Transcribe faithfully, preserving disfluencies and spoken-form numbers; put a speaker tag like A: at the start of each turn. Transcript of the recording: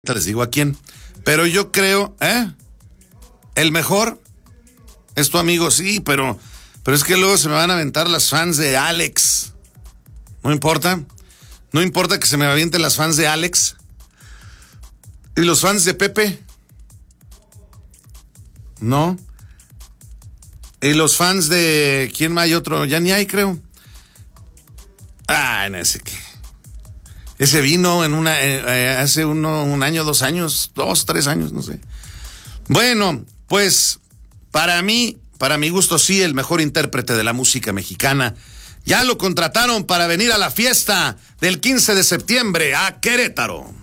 A: les digo a quién, pero yo creo, ¿eh? El mejor es tu amigo, sí, pero, pero es que luego se me van a aventar las fans de Alex. No importa, no importa que se me avienten las fans de Alex. ¿Y los fans de Pepe? No. ¿Y los fans de quién más hay otro? Ya ni hay, creo. Ah, en ese que... Ese vino en una eh, hace uno, un año, dos años, dos, tres años, no sé. Bueno, pues para mí, para mi gusto sí, el mejor intérprete de la música mexicana. Ya lo contrataron para venir a la fiesta del quince de septiembre a Querétaro.